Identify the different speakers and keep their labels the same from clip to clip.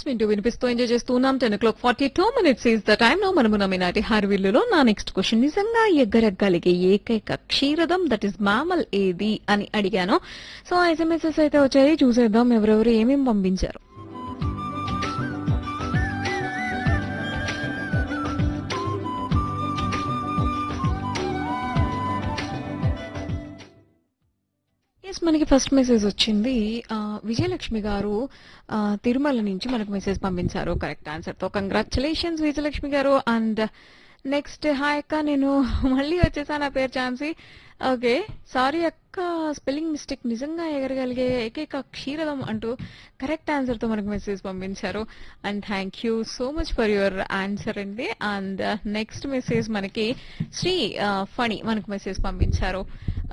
Speaker 1: వింటూ వినిపిస్తూ ఎంజాయ్ చేస్తూ ఉన్నాం. 10:42 ఈస్ ద టైమ్. మనము నమ్మినాటి హార్విల్లులో నా నెక్స్ట్ క్వశ్చన్, నిజంగా ఎగ్గరగలిగే ఏకైక క్షీరదం దట్ ఈస్ మామల్ ఏది అని అడిగాను. సో ఎస్ఎంఎస్ఎస్ అయితే వచ్చాయి, చూసేద్దాం ఎవరెవరు ఏమేమి పంపించారు. మనకి ఫస్ట్ మెసేజ్ వచ్చింది. విజయలక్ష్మి గారు తిరుమల నుంచి మనకు మెసేజ్ పంపించారు కరెక్ట్ ఆన్సర్ తో. కంగ్రాచులేషన్స్ విజయలక్ష్మి గారు. అండ్ నెక్స్ట్, హాయ్ అక్క, నేను మళ్ళీ వచ్చేసా, నా పేరు ఛాన్సీ. ఓకే, సారీ అక్క, స్పెల్లింగ్ మిస్టేక్. నిజంగా ఎగరగలిగే ఏకైక క్షీరదం అంటూ కరెక్ట్ ఆన్సర్ తో మనకు మెసేజ్ పంపించారు. And thank you so much for your answer అండి. అండ్ నెక్స్ట్ మెసేజ్ మనకి శ్రీ ఫణి మనకు మెసేజ్ పంపించారు.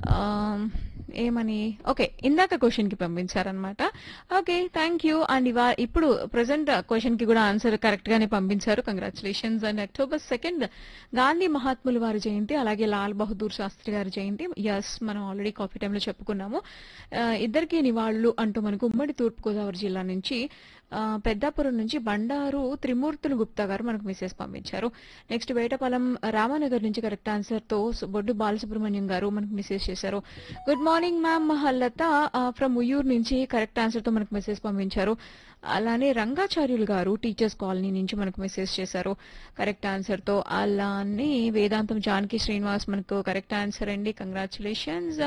Speaker 1: ఏమని, ఓకే, ఇందాక క్వశ్చన్ కి పంపించారనమాట. Okay, thank you. అండ్ ఇప్పుడు ప్రెసెంట్ క్వశ్చన్ కి కూడా ఆన్సర్ కరెక్ట్ గానే పంపించారు. కంగ్రాచులేషన్స్. అండ్ October 2 గాంధీ మహాత్ములు వారి జయంతి, అలాగే లాల్ బహదూర్ శాస్త్రి గారి జయంతి. ఎస్, మనం ఆల్రెడీ కాఫీ టైంలో చెప్పుకున్నాము. ఇద్దరికి నివాళులు అంటూ మనకు ఉమ్మడి తూర్పుగోదావరి జిల్లా నుంచి పెద్దాపురం నుంచి బండారు త్రిమూర్తులు గుప్తా గారు మనకు మెసేజ్ పంపించారు. నెక్స్ట్, వేటపాలెం రామానగర్ నుంచి కరెక్ట్ ఆన్సర్ తో బొడ్డు బాలసుబ్రహ్మణ్యం గారు మనకు మెసేజ్ చేశారు. Good morning ma'am, Latha from Uyyuru నుంచి కరెక్ట్ ఆన్సర్ తో మనకు మెసేజ్ పంపించారు. అలానే రంగాచార్యులు గారు టీచర్స్ కాలనీ నుంచి మనకు మెసేజ్ చేశారు కరెక్ట్ ఆన్సర్ తో. అలానే వేదాంతం జానకి శ్రీనివాస్ మనకు కరెక్ట్ ఆన్సర్ అండి. కంగ్రాచులేషన్స్.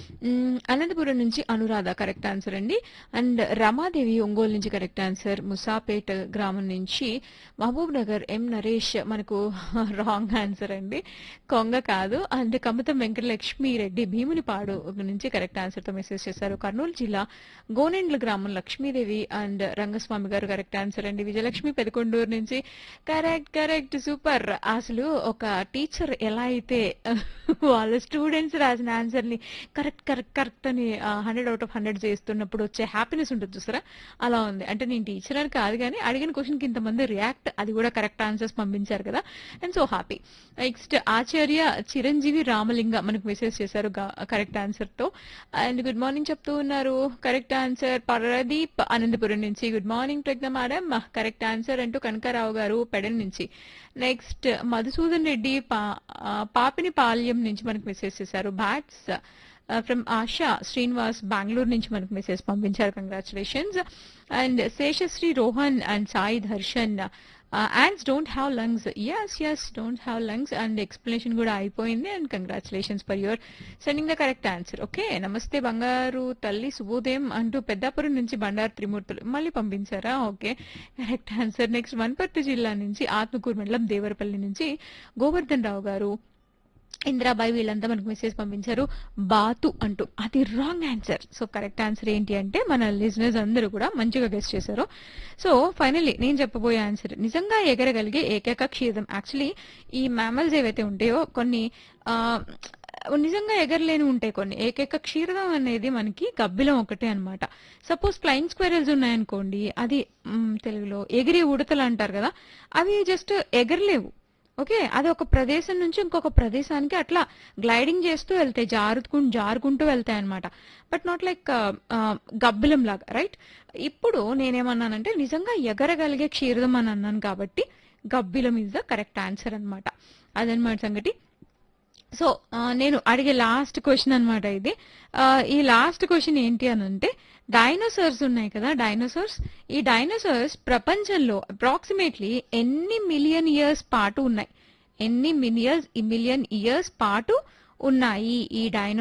Speaker 1: అనంతపురం నుంచి అనురాధ కరెక్ట్ ఆన్సర్ అండి. అండ్ రమాదేవి ఒంగోలు నుంచి కరెక్ట్ ఆన్సర్. ముసాపేట్ గ్రామం నుంచి మహబూబ్ నగర్ ఎం నరేష్ మనకు రాంగ్ ఆన్సర్ అండి, కొంగ కాదు. అండ్ కమతం వెంకటలక్ష్మి రెడ్డి భీమునిపాడు నుంచి కరెక్ట్ ఆన్సర్ తో మెసేజ్ చేశారు. కర్నూలు జిల్లా గోనెండ్ల గ్రామం లక్ష్మీదేవి అండ్ రంగస్వామి గారు కరెక్ట్ ఆన్సర్ అండి. విజయలక్ష్మి పెదకొండూరు నుంచి కరెక్ట్ సూపర్. అసలు ఒక టీచర్ ఎలా అయితే వాళ్ళ స్టూడెంట్స్ రాసిన ఆన్సర్ ని కరెక్ట్ అని 100/100 చేస్తున్నప్పుడు వచ్చే హ్యాపీనెస్ ఉంటుంది చూసారా, అలా ఉంది. అంటే నేను టీచర్ అని కాదు కానీ అడిగిన క్వశ్చన్ కి ఇంతమంది రియాక్ట్, అది కూడా కరెక్ట్ ఆన్సర్స్ పంపించారు కదా, అండ్ సో హ్యాపీ. నెక్స్ట్, ఆచార్య చిరంజీవి రామలింగ మనకు మెసేజ్ చేశారు కరెక్ట్ ఆన్సర్ తో. అండ్ గుడ్ మార్నింగ్ చెప్తూ ఉన్నారు. కరెక్ట్ ఆన్సర్ పరదీప్ అనంతపురం నుంచి. గుడ్ మార్నింగ్ ప్రజ్ఞ మేడం, కరెక్ట్ ఆన్సర్ అంటూ కనకారావు గారు పెడల్ నుంచి. నెక్స్ట్, మధుసూదన్ రెడ్డి పాపిని పాల్యం నుంచి మనకు మెసేజ్ చేశారు. బ్యాట్స్ ఫ్రమ్ ఆశా శ్రీనివాస్ బెంగళూరు నుంచి మనకు మెసేజ్ పంపించారు. Congratulations. And Seshasri Rohan and Sai Darshan, ants don't have lungs. Yes, don't have lungs. And explanation కూడా అయిపోయింది. And congratulations for your sending the correct answer. Okay, నమస్తే బంగారు తల్లి శుభోదయం అంటూ పెద్దాపురం నుంచి బండారు త్రిమూర్తులు మళ్ళీ పంపించారా. Okay, correct answer. Next, Wanaparthy జిల్లా నుంచి ఆత్మకూరు మండలం దేవరపల్లి నుంచి గోవర్ధన్ రావు గారు, ఇందిరాబాయి, వీళ్ళంతా మనకు మెసేజ్ పంపించారు బాతు అంటూ. అది wrong answer. So correct answer ఏంటి అంటే మన లిజనర్స్ అందరూ కూడా మంచిగా గెస్ట్ చేశారు. సో ఫైనల్లీ నేను చెప్పబోయే ఆన్సర్, నిజంగా ఎగరగలిగే ఏకైక క్షీరదం. యాక్చువల్లీ ఈ మ్యామల్స్ ఏవైతే ఉంటాయో కొన్ని నిజంగా ఎగరలేని ఉంటాయి కొన్ని. ఏకైక క్షీరదం అనేది మనకి గబ్బిలం ఒకటే అనమాట. సపోజ్ ఫ్లయింగ్ స్క్వేరల్స్ ఉన్నాయనుకోండి, అది తెలుగులో ఎగిరే ఉడతలు అంటారు కదా, అవి జస్ట్ ఎగరలేవు. ఓకే, అది ఒక ప్రదేశం నుంచి ఇంకొక ప్రదేశానికి అట్లా గ్లైడింగ్ చేస్తూ వెళ్తాయి, జారుకుంటూ వెళ్తాయి అనమాట. బట్ నాట్ లైక్ గబ్బిలం లాగా, రైట్? ఇప్పుడు నేనేమన్నానంటే నిజంగా ఎగరగలిగే క్షీరదం అని అన్నాను కాబట్టి గబ్బిలం ఇస్ ద కరెక్ట్ ఆన్సర్ అనమాట. అదనమాట సంగతి. సో నేను అడిగే లాస్ట్ క్వశ్చన్ అనమాట ఇది. ఈ లాస్ట్ క్వశ్చన్ ఏంటి అని అంటే, డైనోసార్స్ ఉన్నాయి కదా, ఈ డైనోసార్స్ ప్రపంచంలో అప్రాక్సిమేట్లీ ఎన్ని మిలియన్ ఇయర్స్ పాటు ఉన్నాయి ఈ డైనోసార్స్